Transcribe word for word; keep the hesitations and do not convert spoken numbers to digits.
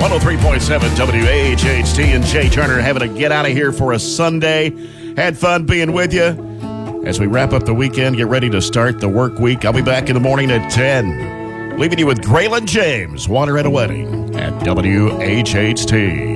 one oh three point seven W A H H T and Jay Turner having to get out of here for a Sunday. Had fun being with you. As we wrap up the weekend, get ready to start the work week. I'll be back in the morning at ten. Leaving you with Graylin James, Water at a Wedding at W H H T.